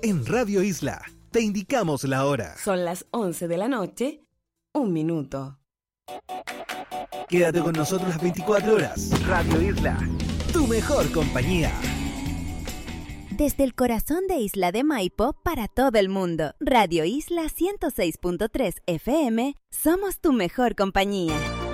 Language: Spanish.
En Radio Isla, te indicamos la hora. Son las 11 de la noche, 1 minuto. Quédate con nosotros las 24 horas. Radio Isla, tu mejor compañía. Desde el corazón de Isla de Maipo para todo el mundo. Radio Isla 106.3 FM, somos tu mejor compañía.